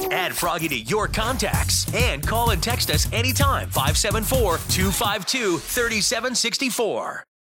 Add Froggy to your contacts and call and text us anytime. 574-252-3764.